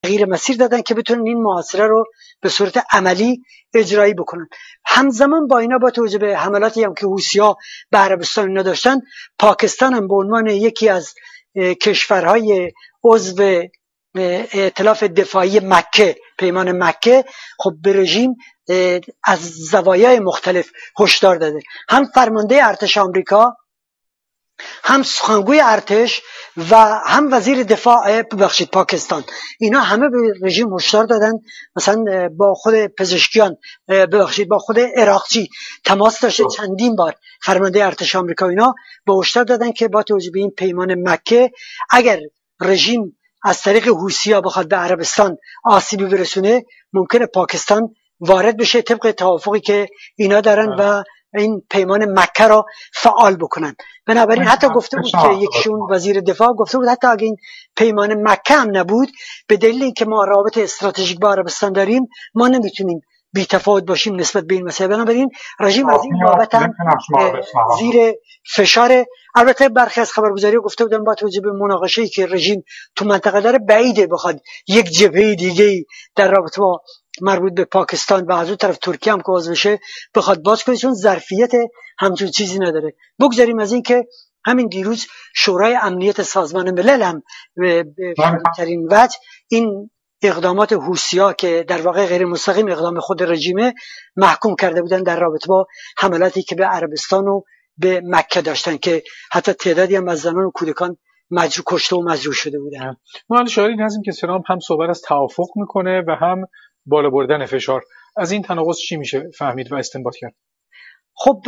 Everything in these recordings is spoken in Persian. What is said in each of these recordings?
تغییر مسیر دادن که بتونن این محاصره رو به صورت عملی اجرایی بکنن. همزمان با اینا با توجه به حملاتی هم که حوثی‌ها به عربستان اینا داشتن، پاکستان هم به عنوان یکی از کشورهای عضو ائتلاف دفاعی مکه، پیمان مکه، خب به رژیم از زوایای مختلف هشدار داده. هم فرمانده ارتش آمریکا، هم سخنگوی ارتش و هم وزیر دفاع پاکستان، اینا همه به رژیم هشدار دادن. مثلا با خود پزشکیان با خود عراقچی تماس داشته چندین بار فرمانده ارتش آمریکا، اینا به هشدار دادن که با توجه به این پیمان مکه اگر رژیم از طریق حوثی‌ها بخواد به عربستان آسیبی برسونه، ممکنه پاکستان وارد بشه طبق توافقی که اینا دارن و این پیمان مکه را فعال بکنن. بنابراین حتی گفته بود که یکشون وزیر دفاع گفته بود حتی اگه این پیمان مکه هم نبود، به دلیل اینکه ما رابط استراتژیک با عربستان داریم، ما نمیتونیم بی تفاوت باشیم نسبت به این مسئله. بنابراین رژیم از این بابت هم زیر فشار. البته برخی از خبرگزاری گفته بودن با توجه به مناقشه‌ای که رژیم تو منطقه داره، بعیده بخواد یک جبهه دیگه در رابطه با مربوط به پاکستان و از اون طرف ترکیه هم که باز بشه بخواد باز کنه، چون ظرفیت همچون چیزی نداره. بگذاریم از این که همین دیروز شورای امنیت سازمان ملل هم به ترین وجه این اقدامات حوثی‌ها که در واقع غیر مستقیم اقدام خود رژیمه محکوم کرده بودن در رابطه با حملاتی که به عربستان و به مکه داشتن که حتی تعدادی هم از زنان و کودکان کشته و مجروح شده بودن. ما حالا شاید این هستیم که ترامپ هم صحبت از توافق میکنه و هم بالا بردن فشار. از این تناقض چی میشه فهمید و استنباط کرد؟ خب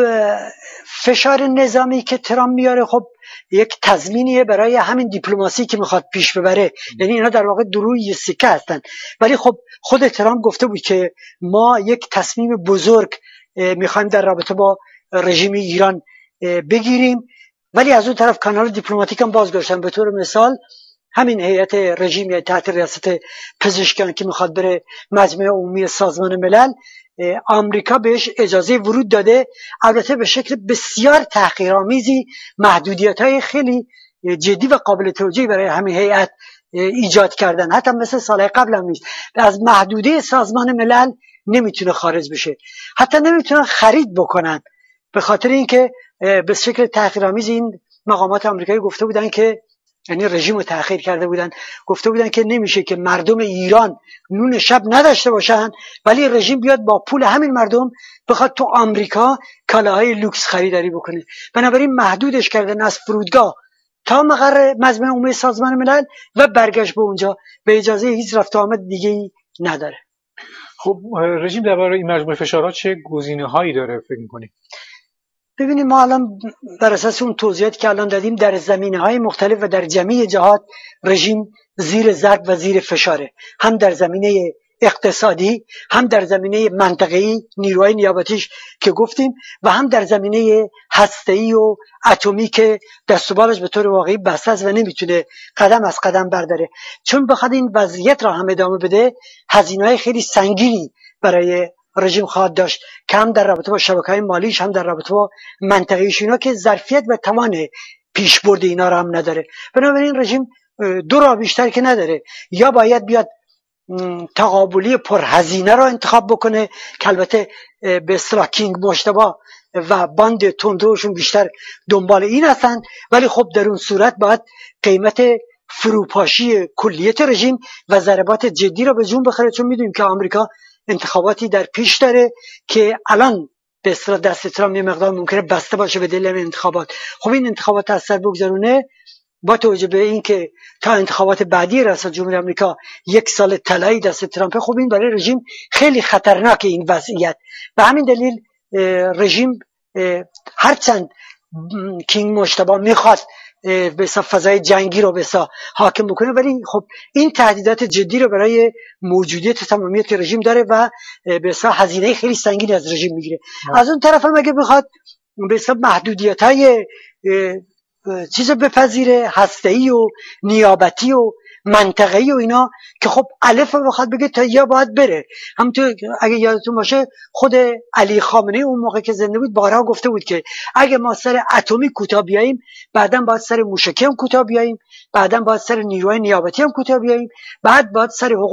فشار نظامی که ترامپ میاره خب یک تضمینیه برای همین دیپلماسی که میخواد پیش ببره، یعنی اینا در واقع دروی سکه هستن. ولی خب خود ترامپ گفته بود که ما یک تصمیم بزرگ میخوایم در رابطه با رژیم ایران بگیریم، ولی از اون طرف کانال دیپلماتیک هم باز گذاشتن. به طور مثال همین هیئت رژیم تحت ریاست پزشکیان که میخواد بره مجمع عمومی سازمان ملل، آمریکا بهش اجازه ورود داده، البته به شکل بسیار تحقیرآمیزی محدودیت‌های خیلی جدی و قابل توجیهی برای همین هیئت ایجاد کردن. حتی مثل سال قبل هم نیست، از محدوده سازمان ملل نمیتونه خارج بشه، حتی نمیتونن خرید بکنن، به خاطر اینکه به شکل تحقیرآمیز این مقامات آمریکایی گفته بودن که، یعنی رژیم رو تأخیر کرده بودن، گفته بودن که نمیشه که مردم ایران نون شب نداشته باشن ولی رژیم بیاد با پول همین مردم بخواد تو آمریکا کالاهای لوکس خریداری بکنه. بنابراین محدودش کردن از فرودگاه تا مقر مجمع عمومی سازمان ملل و برگشت به اونجا، به اجازه هیچ رفت و آمد دیگه‌ای نداره. خب رژیم درباره این مجموعه فشارها چه گزینه‌هایی داره فکر می‌کنید؟ ببینید ما الان بر اساس اون توضیحاتی که الان دادیم در زمینه‌های مختلف و در جمیع جهات رژیم زیر ضرب و زیر فشاره، هم در زمینه اقتصادی، هم در زمینه منطقه‌ای نیروهای نیابتیش که گفتیم، و هم در زمینه هسته‌ای و اتمی که دست و بالش به طور واقعی بسته است و نمیتونه قدم از قدم برداره. چون بخواد این وضعیت را هم ادامه بده، هزینه‌های خیلی سنگینی برای رژیم خواهد داشت که هم در رابطه با شبکه‌های مالیش، هم در رابطه با منطقه‌ایش، اینا که ظرفیت و توان پیشبرد اینا را هم نداره. بنابراین رژیم دو راه بیشتر که نداره، یا باید بیاد تقابلی پرهزینه را انتخاب بکنه که البته به اصطلاح کینگ مجتبی و باند تندروشون بیشتر دنبال این هستن، ولی خب در اون صورت باید قیمت فروپاشی کلیت رژیم و ضربات جدی را به جون بخره، چون میدونیم که آمریکا انتخاباتی در پیش داره که الان به اصطلاح دست ترامپ یه مقدار ممکنه بسته باشه به دلیل انتخابات. خب این انتخابات اثر بگذارونه، با توجه به این که تا انتخابات بعدی ریاست جمهوری آمریکا یک سال طلایی دست ترامپ، خب این برای رژیم خیلی خطرناکه این وضعیت. به همین دلیل رژیم هرچند کینگ مجتبی میخواد به فضای جنگی رو به حاکم بکنه، ولی خب این تهدیدات جدی رو برای موجودیت تمامیت رژیم داره و به هزینه خیلی سنگینی از رژیم میگیره. از اون طرف هم اگه بخواد به محدودیت‌های چیز بپذیره، هسته‌ای و نیابتی و منطقه‌ای و اینا، که خب الف بخواد بگه تا یا باید بره. همونطور اگه یادتون باشه خود علی خامنه‌ای اون موقع که زنده بود بارها گفته بود که اگه ما سر اتمی کوتاه بیاییم، بعداً باید سر موشکی هم کوتاه بیاییم، بعداً باید سر نیروهای نیابتی هم کوتاه بیاییم، بعد باید سر